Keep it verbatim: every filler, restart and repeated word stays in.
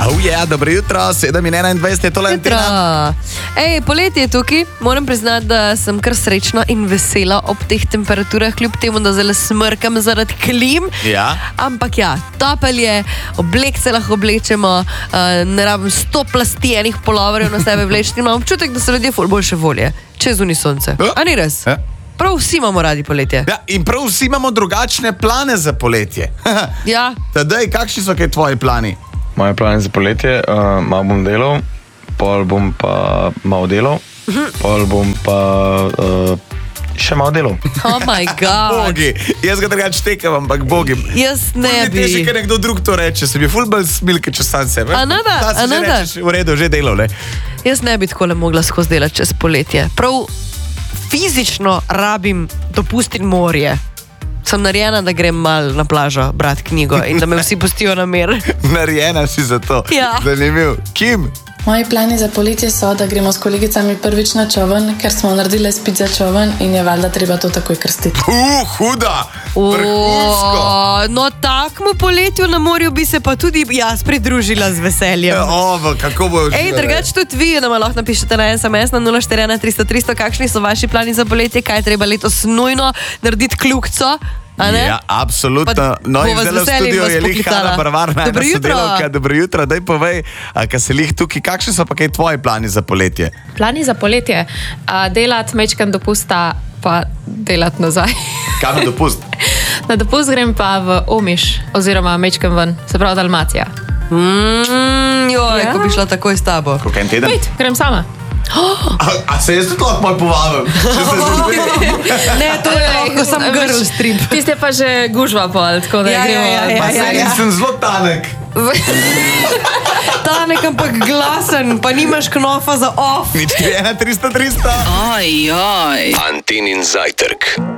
Oh yeah, dobro jutro, sedem in enaindvajset je to Valentina. Ej, poletje je tukaj. Moram priznati, da sem kar srečna in vesela ob teh temperaturah, kljub temu, da zelo smrkam zaradi klim. Ja. Ampak ja, topel je, oblekce lahko oblečemo, uh, ne rabim sto plasti enih poloverjev na sebe vlečiti. Imam občutek, da so ljudje ful boljše volje, čez uni sonce. Ja. A ni res? Ja. Prav vsi imamo radi poletje. Ja, in prav vsi imamo drugačne plane za poletje. Ja. Tadej, kakšni so kaj tvoji plani? Moje plane za poletje, uh, malo bom delal, pol bom pa malo delal, pol bom pa uh, še malo delal. Oh my god. Bogi, jaz ga drugače tekam, ampak bogi. Jaz ne bi. Ti že, ker nekdo drug to reče, se bi ful bolj smilke, če sam sebe. A ne da, Ta si a ne že da. rečeš, v redu, že delal, ne? Jaz ne bi takole mogla skozi delati čez poletje. Prav fizično rabim dopustiti morje. Sem narejena, da grem mal na plažo brati knjigo in da me vsi pustijo na mir. Narejena si za to. Ja. Zanimiv. Kim? Moji plani za poletje so, da gremo s kolegicami prvič na čovn, ker smo naredili spit za čovn in je valjda treba to takoj krstiti. Uh, huda! Vrhunsko! O, no, takmu poletju na morju bi se pa tudi jaz pridružila z veseljem. Ovo, kako bo Ej, drugače tudi vi, da me lahko napišete na es em es na nula štiri ena tristo tristo, kakšni so vaši plani za poletje, kaj je treba letos nujno narediti kljukco. Ja, absolutno. Pa No, in bova z zdaj v veseljem studiu vas je lih poklicala. Hanna Barvarna, Dobro ena jutro. sodelavka. Dobro jutro, daj povej, a, ka se lih tukaj, kakšni so pa kaj tvoji plani za poletje? Plani za poletje, uh, delati mečkan dopusta, pa delati nazaj. Kam je dopust? Na dopust grem pa v Omiš, oziroma mečkan ven, se pravi Dalmacija. Mm, joj, Ja. ko bi šla takoj s tabo. Koliko en teden? Pojď, grem sama. A, a se jaz tudi lahko malo povabim? Če se zanimivo. Ne, to je lahko sam girl strip. Ti ste pa že gužva pol, tako da Ja, gremo. ja, ja, Pa ja. se nisem zelo tanek. Tanek, ampak glasen, pa nimaš knofa za off. Nič tri ena tristo tristo. Oj, oj. Antinin zajtrk.